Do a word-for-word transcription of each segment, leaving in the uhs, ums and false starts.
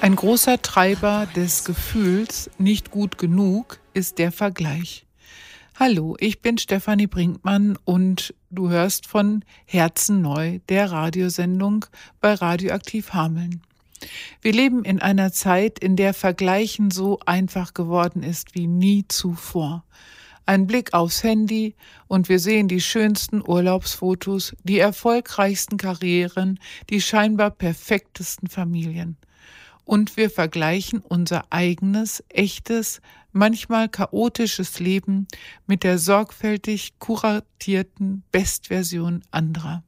Ein großer Treiber des Gefühls nicht gut genug ist der Vergleich. Hallo, ich bin Stefanie Brinkmann und du hörst von Herzen neu, der Radiosendung bei Radioaktiv Hameln. Wir leben in einer Zeit, in der Vergleichen so einfach geworden ist wie nie zuvor. Ein Blick aufs Handy und wir sehen die schönsten Urlaubsfotos, die erfolgreichsten Karrieren, die scheinbar perfektesten Familien. Und wir vergleichen unser eigenes, echtes, manchmal chaotisches Leben mit der sorgfältig kuratierten Bestversion anderer.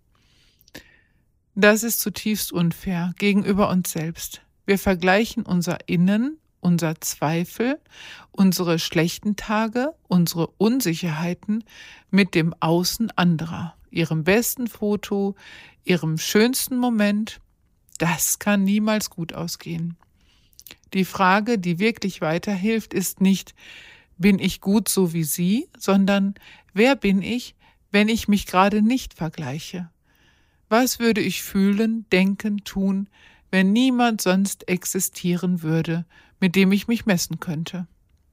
Das ist zutiefst unfair gegenüber uns selbst. Wir vergleichen unser Innen, unser Zweifel, unsere schlechten Tage, unsere Unsicherheiten mit dem Außen anderer, ihrem besten Foto, ihrem schönsten Moment. Das kann niemals gut ausgehen. Die Frage, die wirklich weiterhilft, ist nicht, bin ich gut so wie Sie, sondern wer bin ich, wenn ich mich gerade nicht vergleiche? Was würde ich fühlen, denken, tun, wenn niemand sonst existieren würde, mit dem ich mich messen könnte?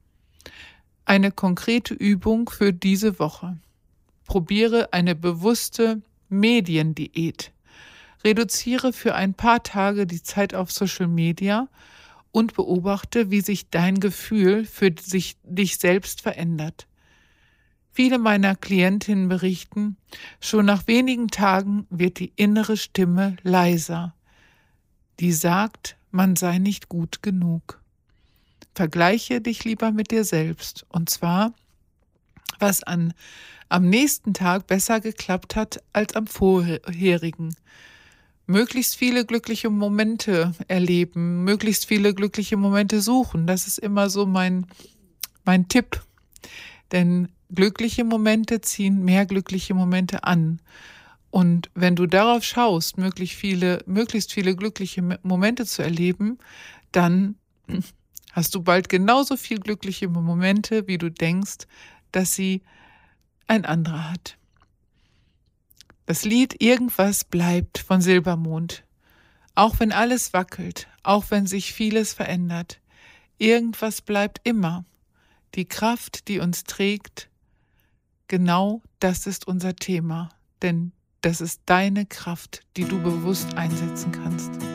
Eine konkrete Übung für diese Woche. Probiere eine bewusste Mediendiät. Reduziere für ein paar Tage die Zeit auf Social Media und beobachte, wie sich dein Gefühl für sich, dich selbst verändert. Viele meiner Klientinnen berichten, schon nach wenigen Tagen wird die innere Stimme leiser, die sagt, man sei nicht gut genug. Vergleiche dich lieber mit dir selbst, und zwar, was an, am nächsten Tag besser geklappt hat als am vorherigen. Möglichst viele glückliche Momente erleben, möglichst viele glückliche Momente suchen. Das ist immer so mein, mein Tipp. Denn glückliche Momente ziehen mehr glückliche Momente an. Und wenn du darauf schaust, möglichst viele, möglichst viele glückliche Momente zu erleben, dann hast du bald genauso viel glückliche Momente, wie du denkst, dass sie ein anderer hat. Das Lied Irgendwas bleibt von Silbermond. Auch wenn alles wackelt, auch wenn sich vieles verändert, irgendwas bleibt immer. Die Kraft, die uns trägt, genau das ist unser Thema. Denn das ist deine Kraft, die du bewusst einsetzen kannst.